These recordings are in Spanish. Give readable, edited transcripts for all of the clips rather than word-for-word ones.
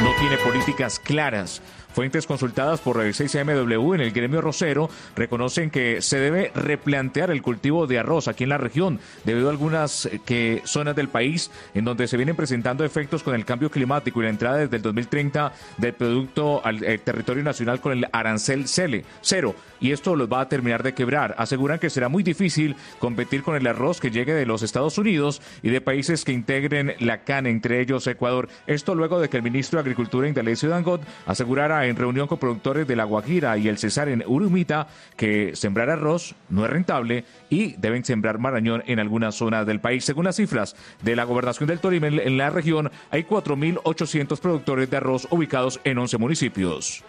no tiene políticas claras. Fuentes consultadas por 6MW en el gremio arrocero reconocen que se debe replantear el cultivo de arroz aquí en la región, debido a algunas zonas del país en donde se vienen presentando efectos con el cambio climático y la entrada desde el 2030 del producto al territorio nacional con el arancel cero. Y esto los va a terminar de quebrar. Aseguran que será muy difícil competir con el arroz que llegue de los Estados Unidos y de países que integren la CAN, entre ellos Ecuador. Esto luego de que el ministro de Agricultura, Indalecio Dangot, asegurara en reunión con productores de La Guajira y el Cesar en Urumita que sembrar arroz no es rentable y deben sembrar marañón en algunas zonas del país. Según las cifras de la Gobernación del Tolima, en la región hay 4.800 productores de arroz ubicados en 11 municipios.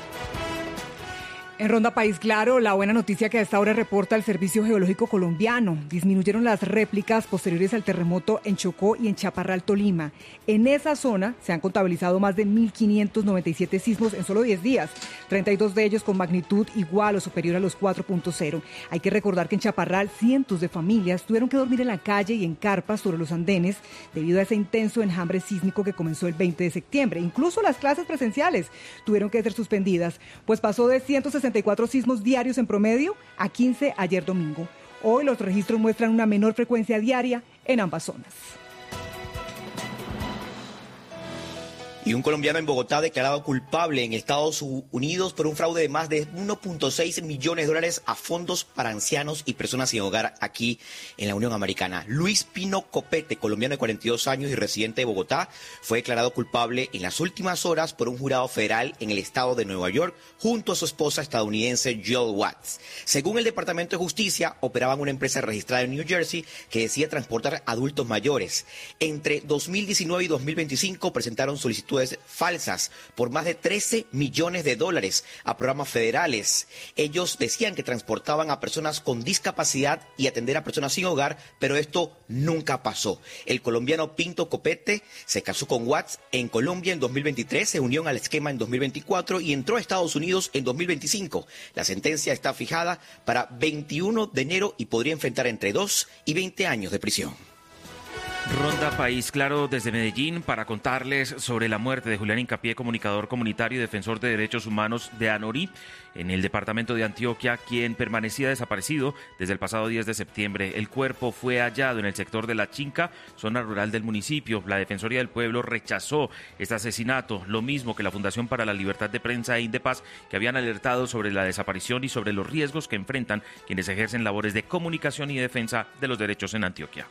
En Ronda País Claro, la buena noticia que a esta hora reporta el Servicio Geológico Colombiano. Disminuyeron las réplicas posteriores al terremoto en Chocó y en Chaparral, Tolima. En esa zona se han contabilizado más de 1.597 sismos en solo 10 días, 32 de ellos con magnitud igual o superior a los 4.0. Hay que recordar que en Chaparral cientos de familias tuvieron que dormir en la calle y en carpas sobre los andenes debido a ese intenso enjambre sísmico que comenzó el 20 de septiembre. Incluso las clases presenciales tuvieron que ser suspendidas, pues pasó de 164 sismos diarios en promedio a 15 ayer domingo. Hoy los registros muestran una menor frecuencia diaria en ambas zonas. Y un colombiano en Bogotá declarado culpable en Estados Unidos por un fraude de más de 1.6 millones de dólares a fondos para ancianos y personas sin hogar aquí en la Unión Americana. Luis Pino Copete, colombiano de 42 años y residente de Bogotá, fue declarado culpable en las últimas horas por un jurado federal en el estado de Nueva York junto a su esposa estadounidense Jill Watts. Según el Departamento de Justicia, operaban una empresa registrada en New Jersey que decía transportar adultos mayores. Entre 2019 y 2025 presentaron solicitudes falsas por más de 13 millones de dólares a programas federales. Ellos decían que transportaban a personas con discapacidad y atender a personas sin hogar, pero esto nunca pasó. El colombiano Pinto Copete se casó con Watts en Colombia en 2023, se unió al esquema en 2024 y entró a Estados Unidos en 2025. La sentencia está fijada para 21 de enero y podría enfrentar entre 2 y 20 años de prisión. Ronda País Claro desde Medellín para contarles sobre la muerte de Julián Hincapié, comunicador comunitario y defensor de derechos humanos de Anorí, en el departamento de Antioquia, quien permanecía desaparecido desde el pasado 10 de septiembre. El cuerpo fue hallado en el sector de La Chinca, zona rural del municipio. La Defensoría del Pueblo rechazó este asesinato, lo mismo que la Fundación para la Libertad de Prensa e Indepaz, que habían alertado sobre la desaparición y sobre los riesgos que enfrentan quienes ejercen labores de comunicación y defensa de los derechos en Antioquia.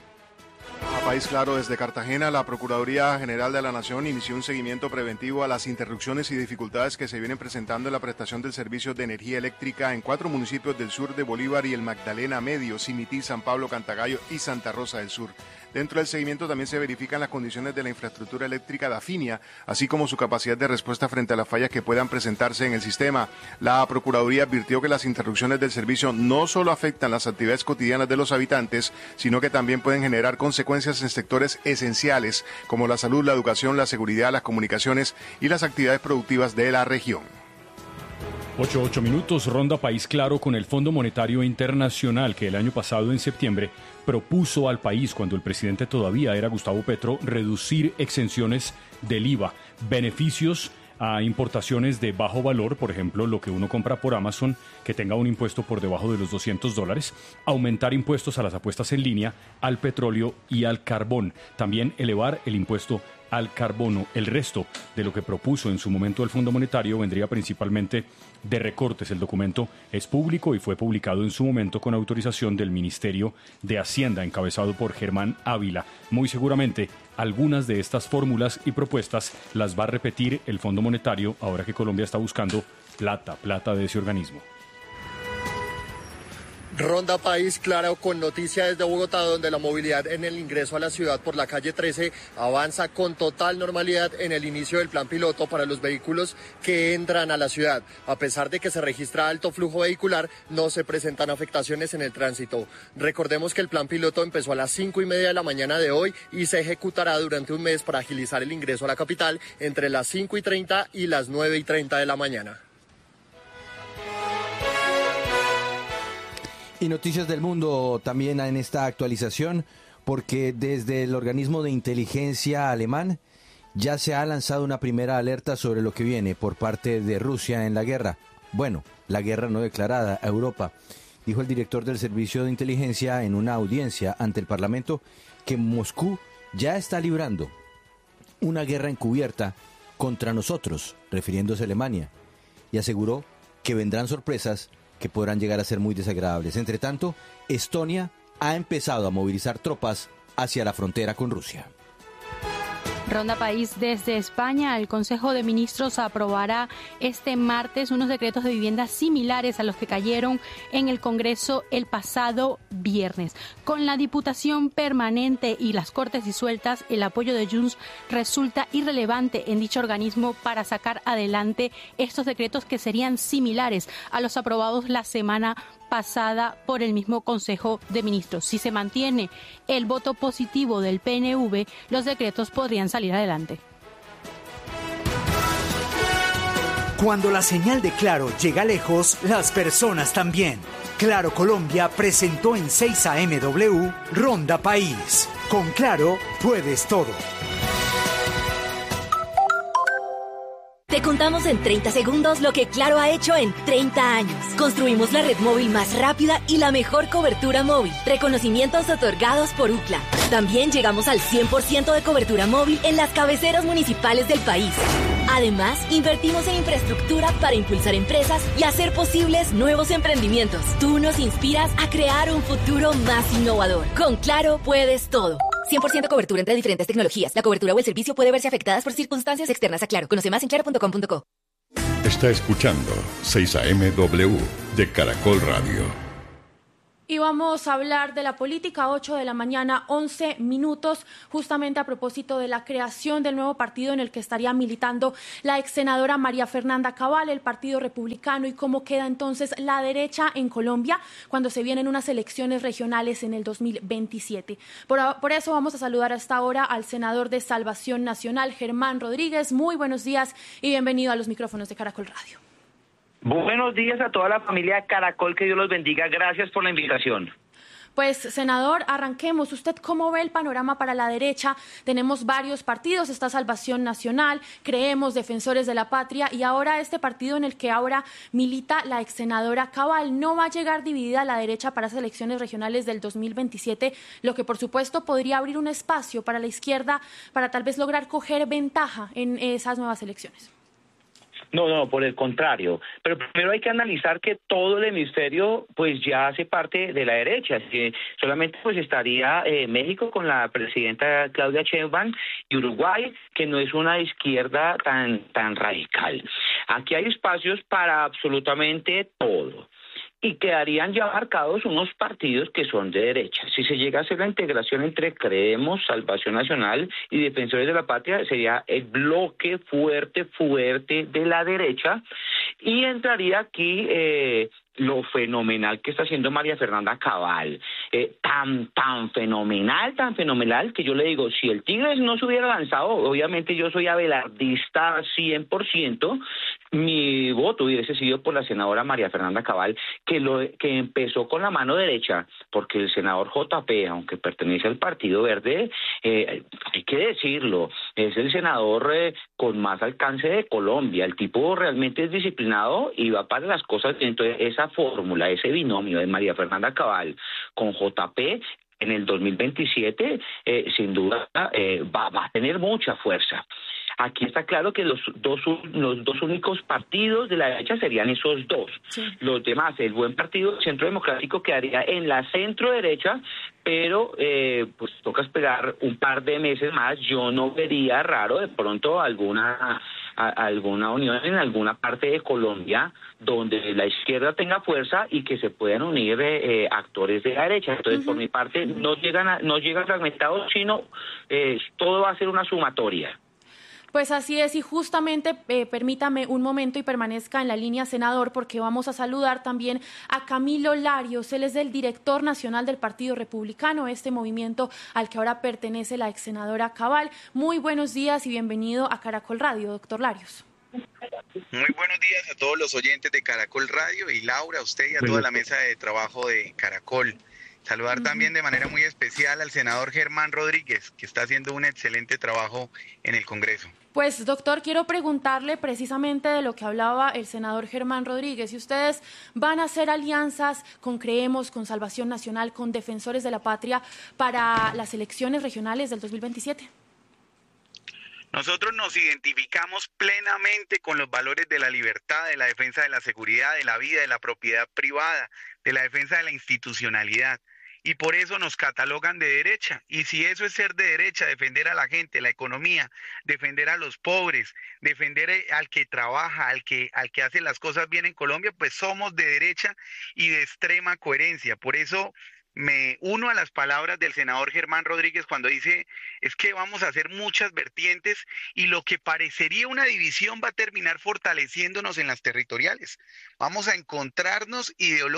A País Claro desde Cartagena, la Procuraduría General de la Nación inició un seguimiento preventivo a las interrupciones y dificultades que se vienen presentando en la prestación del servicio de energía eléctrica en 4 municipios del sur de Bolívar y el Magdalena Medio, Simití, San Pablo, Cantagallo y Santa Rosa del Sur. Dentro del seguimiento también se verifican las condiciones de la infraestructura eléctrica de Afinia, así como su capacidad de respuesta frente a las fallas que puedan presentarse en el sistema. La Procuraduría advirtió que las interrupciones del servicio no solo afectan las actividades cotidianas de los habitantes, sino que también pueden generar consecuencias en sectores esenciales como la salud, la educación, la seguridad, las comunicaciones y las actividades productivas de la región. 8 minutos, Ronda País Claro con el Fondo Monetario Internacional, que el año pasado en septiembre propuso al país, cuando el presidente todavía era Gustavo Petro, reducir exenciones del IVA, beneficios a importaciones de bajo valor, por ejemplo, lo que uno compra por Amazon, que tenga un impuesto por debajo de los $200, aumentar impuestos a las apuestas en línea, al petróleo y al carbón, también elevar el impuesto al carbono. El resto de lo que propuso en su momento el Fondo Monetario vendría principalmente de recortes. El documento es público y fue publicado en su momento con autorización del Ministerio de Hacienda, encabezado por Germán Ávila. Muy seguramente algunas de estas fórmulas y propuestas las va a repetir el Fondo Monetario ahora que Colombia está buscando plata de ese organismo. Ronda País Claro con noticia desde Bogotá, donde la movilidad en el ingreso a la ciudad por la calle 13 avanza con total normalidad en el inicio del plan piloto para los vehículos que entran a la ciudad. A pesar de que se registra alto flujo vehicular, no se presentan afectaciones en el tránsito. Recordemos que el plan piloto empezó a las 5:30 de la mañana de hoy y se ejecutará durante un mes para agilizar el ingreso a la capital entre las 5:30 y las 9:30 de la mañana. Y noticias del mundo también en esta actualización, porque desde el organismo de inteligencia alemán ya se ha lanzado una primera alerta sobre lo que viene por parte de Rusia en la guerra. Bueno, la guerra no declarada a Europa. Dijo el director del Servicio de Inteligencia en una audiencia ante el Parlamento que Moscú ya está librando una guerra encubierta contra nosotros, refiriéndose a Alemania, y aseguró que vendrán sorpresas que podrán llegar a ser muy desagradables. Entre tanto, Estonia ha empezado a movilizar tropas hacia la frontera con Rusia. Ronda País desde España. El Consejo de Ministros aprobará este martes unos decretos de vivienda similares a los que cayeron en el Congreso el pasado viernes. Con la Diputación Permanente y las Cortes disueltas, el apoyo de Junts resulta irrelevante en dicho organismo para sacar adelante estos decretos que serían similares a los aprobados la semana pasada por el mismo Consejo de Ministros. Si se mantiene el voto positivo del PNV, los decretos podrían salir adelante. Cuando la señal de Claro llega lejos, las personas también. Claro Colombia presentó en 6 AMW Ronda País. Con Claro puedes todo. Te contamos en 30 segundos lo que Claro ha hecho en 30 años. Construimos la red móvil más rápida y la mejor cobertura móvil. Reconocimientos otorgados por UCLA. También llegamos al 100% de cobertura móvil en las cabeceras municipales del país. Además, invertimos en infraestructura para impulsar empresas y hacer posibles nuevos emprendimientos. Tú nos inspiras a crear un futuro más innovador. Con Claro puedes todo. 100% cobertura entre diferentes tecnologías. La cobertura o el servicio puede verse afectadas por circunstancias externas a Claro. Conoce más en claro.com.co. Está escuchando 6 AMW de Caracol Radio. Y vamos a hablar de la política, 8 de la mañana, 11 minutos, justamente a propósito de la creación del nuevo partido en el que estaría militando la ex senadora María Fernanda Cabal, el Partido Republicano, y cómo queda entonces la derecha en Colombia cuando se vienen unas elecciones regionales en el 2027. Por eso vamos a saludar a esta hora al senador de Salvación Nacional, Germán Rodríguez. Muy buenos días y bienvenido a los micrófonos de Caracol Radio. Buenos días a toda la familia Caracol, que Dios los bendiga. Gracias por la invitación. Pues, senador, arranquemos. ¿Usted cómo ve el panorama para la derecha? Tenemos varios partidos, está Salvación Nacional, Creemos, Defensores de la Patria, y ahora este partido en el que ahora milita la ex senadora Cabal. ¿No va a llegar dividida la derecha para esas elecciones regionales del 2027, lo que por supuesto podría abrir un espacio para la izquierda para tal vez lograr coger ventaja en esas nuevas elecciones? No, por el contrario. Pero primero hay que analizar que todo el hemisferio pues ya hace parte de la derecha. Que solamente pues estaría México con la presidenta Claudia Sheinbaum y Uruguay, que no es una izquierda tan radical. Aquí hay espacios para absolutamente todo. Y quedarían ya marcados unos partidos que son de derecha. Si se llega a hacer la integración entre Creemos, Salvación Nacional y Defensores de la Patria, sería el bloque fuerte de la derecha, y entraría aquí lo fenomenal que está haciendo María Fernanda Cabal, tan fenomenal que yo le digo, si el Tigres no se hubiera lanzado, obviamente yo soy abelardista 100%, mi voto hubiese sido por la senadora María Fernanda Cabal, que empezó con la mano derecha, porque el senador JP, aunque pertenece al Partido Verde, hay que decirlo, es el senador con más alcance de Colombia. El tipo realmente es disciplinado y va para las cosas. Entonces, esa fórmula, ese binomio de María Fernanda Cabal con JP en el 2027, sin duda va a tener mucha fuerza. Aquí está claro que los dos únicos partidos de la derecha serían esos dos. Sí. Los demás, el buen partido Centro Democrático quedaría en la centro derecha, pero pues toca esperar un par de meses más. Yo no vería raro de pronto alguna unión en alguna parte de Colombia donde la izquierda tenga fuerza y que se puedan unir actores de la derecha. Entonces, por mi parte, no llegan fragmentados, sino todo va a ser una sumatoria. Pues así es, y justamente permítame un momento y permanezca en la línea, senador, porque vamos a saludar también a Camilo Larios. Él es el director nacional del Partido Republicano, este movimiento al que ahora pertenece la ex senadora Cabal. Muy buenos días y bienvenido a Caracol Radio, doctor Larios. Muy buenos días a todos los oyentes de Caracol Radio y Laura, a usted y a toda la mesa de trabajo de Caracol. Saludar también de manera muy especial al senador Germán Rodríguez, que está haciendo un excelente trabajo en el Congreso. Pues, doctor, quiero preguntarle precisamente de lo que hablaba el senador Germán Rodríguez. Si ustedes van a hacer alianzas con Creemos, con Salvación Nacional, con Defensores de la Patria para las elecciones regionales del 2027. Nosotros nos identificamos plenamente con los valores de la libertad, de la defensa de la seguridad, de la vida, de la propiedad privada, de la defensa de la institucionalidad. Y por eso nos catalogan de derecha. Y si eso es ser de derecha, defender a la gente, la economía, defender a los pobres, defender al que trabaja, al que hace las cosas bien en Colombia, pues somos de derecha y de extrema coherencia. Por eso me uno a las palabras del senador Germán Rodríguez cuando dice es que vamos a hacer muchas vertientes y lo que parecería una división va a terminar fortaleciéndonos en las territoriales. Vamos a encontrarnos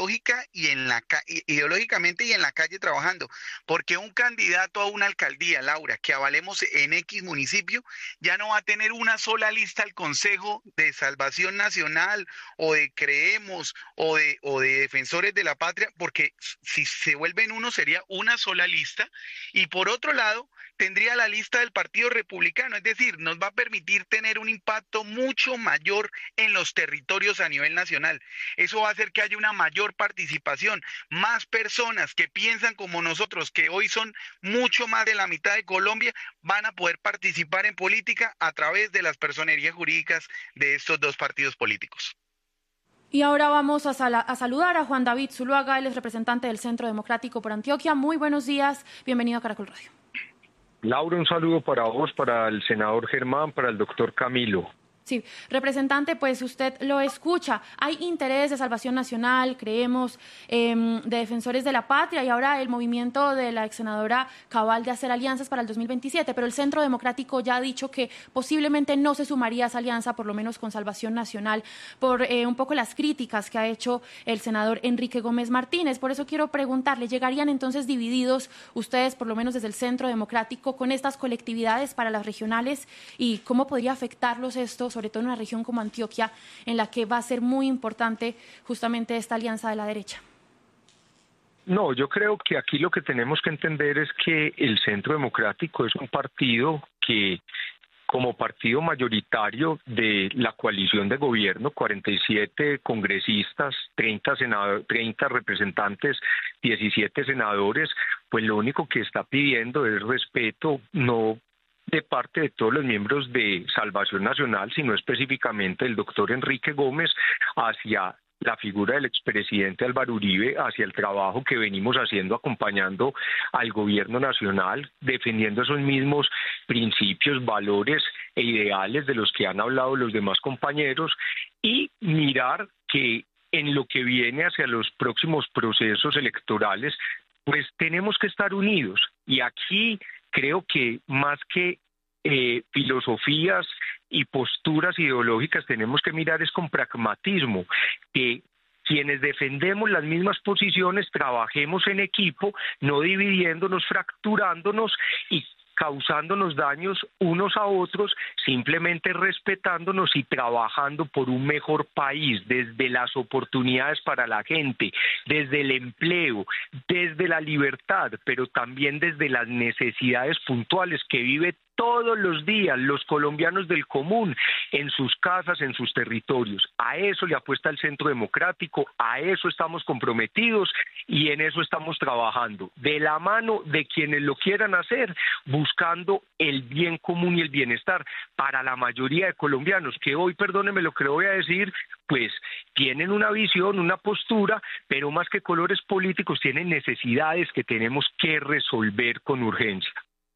ideológicamente y en la calle trabajando, porque un candidato a una alcaldía, Laura, que avalemos en X municipio, ya no va a tener una sola lista al Consejo de Salvación Nacional o de Creemos o de Defensores de la Patria, porque si se vuelven uno sería una sola lista, y por otro lado tendría la lista del Partido Republicano, es decir, nos va a permitir tener un impacto mucho mayor en los territorios a nivel nacional. Eso va a hacer que haya una mayor participación, más personas que piensan como nosotros, que hoy son mucho más de la mitad de Colombia, van a poder participar en política a través de las personerías jurídicas de estos dos partidos políticos. Y ahora vamos a saludar a Juan David Zuluaga, él es representante del Centro Democrático por Antioquia. Muy buenos días, bienvenido a Caracol Radio. Laura, un saludo para vos, para el senador Germán, para el doctor Camilo. Sí, representante, pues usted lo escucha. Hay interés de Salvación Nacional, Creemos, de Defensores de la Patria y ahora el movimiento de la ex senadora Cabal de hacer alianzas para el 2027, pero el Centro Democrático ya ha dicho que posiblemente no se sumaría a esa alianza, por lo menos con Salvación Nacional, por un poco las críticas que ha hecho el senador Enrique Gómez Martínez. Por eso quiero preguntarle, ¿llegarían entonces divididos ustedes, por lo menos desde el Centro Democrático, con estas colectividades para las regionales y cómo podría afectarlos esto, sobre todo en una región como Antioquia, en la que va a ser muy importante justamente esta alianza de la derecha? No, yo creo que aquí lo que tenemos que entender es que el Centro Democrático es un partido que, como partido mayoritario de la coalición de gobierno, 47 congresistas, 30 representantes, 17 senadores, pues lo único que está pidiendo es respeto, no de parte de todos los miembros de Salvación Nacional, sino específicamente del doctor Enrique Gómez hacia la figura del expresidente Álvaro Uribe, hacia el trabajo que venimos haciendo acompañando al gobierno nacional, defendiendo esos mismos principios, valores e ideales de los que han hablado los demás compañeros, y mirar que en lo que viene hacia los próximos procesos electorales, pues tenemos que estar unidos. Y aquí creo que más que filosofías y posturas ideológicas tenemos que mirar es con pragmatismo, que quienes defendemos las mismas posiciones trabajemos en equipo, no dividiéndonos, fracturándonos y causándonos daños unos a otros, simplemente respetándonos y trabajando por un mejor país, desde las oportunidades para la gente, desde el empleo, desde la libertad, pero también desde las necesidades puntuales que vive todos los días los colombianos del común en sus casas, en sus territorios. A eso le apuesta el Centro Democrático, a eso estamos comprometidos y en eso estamos trabajando, de la mano de quienes lo quieran hacer, buscando el bien común y el bienestar para la mayoría de colombianos, que hoy, perdóneme lo que le voy a decir, pues tienen una visión, una postura, pero más que colores políticos tienen necesidades que tenemos que resolver con urgencia.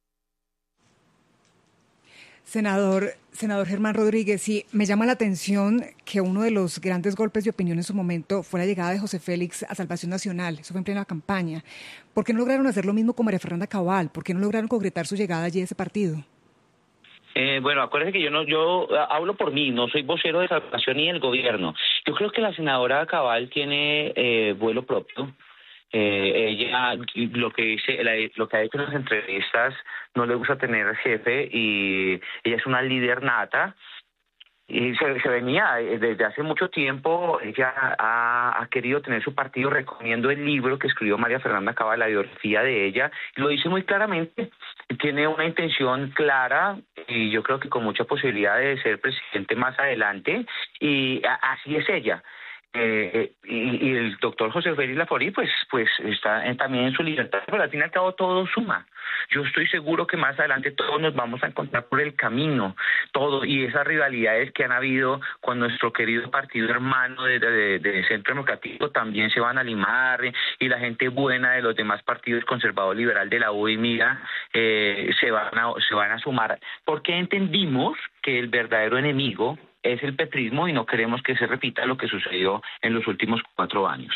Senador Germán Rodríguez, sí, me llama la atención que uno de los grandes golpes de opinión en su momento fue la llegada de José Félix a Salvación Nacional. Eso fue en plena campaña. ¿Por qué no lograron hacer lo mismo con María Fernanda Cabal? ¿Por qué no lograron concretar su llegada allí a ese partido? Bueno, acuérdense que yo hablo por mí, no soy vocero de Salvación ni del gobierno. Yo creo que la senadora Cabal tiene vuelo propio. Ella lo que ha hecho en las entrevistas, no le gusta tener jefe y ella es una líder nata. Y se venía desde hace mucho tiempo. Ella ha querido tener su partido. Recomiendo el libro que escribió María Fernanda Cabal, la biografía de ella, lo dice muy claramente. Tiene una intención clara y yo creo que con mucha posibilidad de ser presidente más adelante, y así es ella. Y el doctor José Félix Laforí pues está también en su libertad, pero al fin y al cabo todo suma. Yo estoy seguro que más adelante todos nos vamos a encontrar por el camino, todo, y esas rivalidades que han habido con nuestro querido partido hermano de Centro Democrático también se van a limar, y la gente buena de los demás partidos conservador liberal de la U y Mira se van a sumar, porque entendimos que el verdadero enemigo es el petrismo y no queremos que se repita lo que sucedió en los últimos 4 años.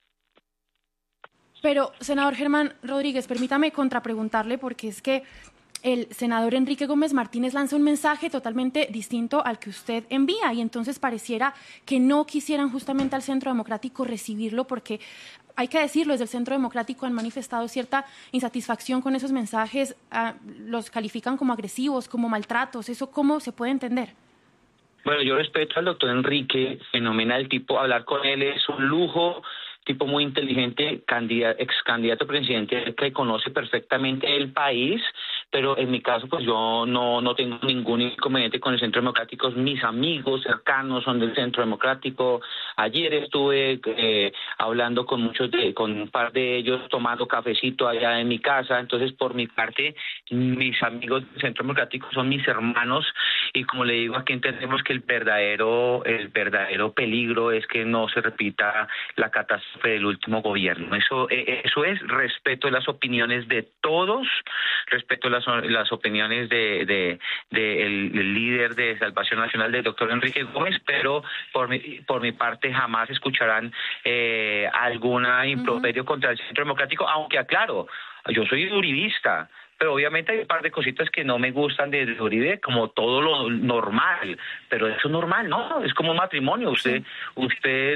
Pero, senador Germán Rodríguez, permítame contrapreguntarle, porque es que el senador Enrique Gómez Martínez lanza un mensaje totalmente distinto al que usted envía, y entonces pareciera que no quisieran justamente al Centro Democrático recibirlo, porque hay que decirlo, desde el Centro Democrático han manifestado cierta insatisfacción con esos mensajes, los califican como agresivos, como maltratos. ¿Eso cómo se puede entender? Bueno, yo respeto al doctor Enrique, fenomenal tipo, hablar con él es un lujo, tipo muy inteligente, ex candidato presidencial que conoce perfectamente el país, pero en mi caso pues yo no tengo ningún inconveniente con el Centro Democrático. Mis amigos cercanos son del Centro Democrático. Ayer estuve hablando con un par de ellos, tomando cafecito allá en mi casa. Entonces, por mi parte, mis amigos del Centro Democrático son mis hermanos, y como le digo, aquí entendemos que el verdadero peligro es que no se repita la catástrofe del último gobierno. Eso es respeto a las opiniones de todos, respeto a las opiniones del líder de Salvación Nacional, del doctor Enrique Gómez, pero por mi parte jamás escucharán alguna improperio contra el Centro Democrático, aunque aclaro, yo soy uribista, pero obviamente hay un par de cositas que no me gustan de Uribe, como todo lo normal, pero eso es normal, ¿no? Es como un matrimonio, usted